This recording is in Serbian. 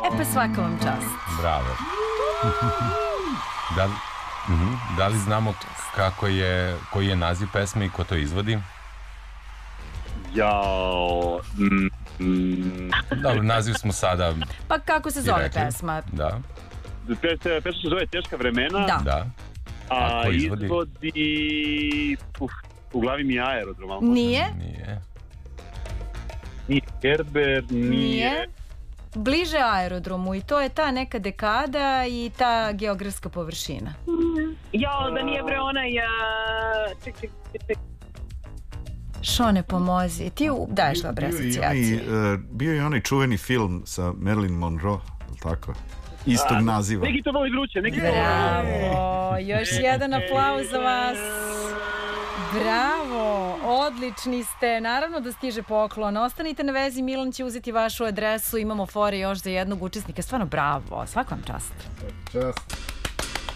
pa svaka vam čast. Bravo. Da li znamo koji je naziv pesme i ko to izvodi? Jao... Dobro, naziv smo sada... Pa kako se zove pesma? Da. Pesma se zove Teška vremena. Da. A ko izvodi? U glavi mi je Aerodrom. Nije. Nije Gerber, nije... Bliže Aerodromu i to je ta neka dekada i ta geografska površina. Jao, da nije bre onaj... Ček. Šone, pomozi. Ti daješ dobre asocijacije. Bio je onaj čuveni film sa Marilyn Monroe, tako? Istog naziva. Neki to voli vruće, neki to voli. Bravo, još jedan aplauz za vas. Bravo, odlični ste. Naravno da stiže poklon. Ostanite na vezi, Milan će uzeti vašu adresu. Imamo fore još za jednog učesnika. Stvarno bravo, svaka vam čast. Čast.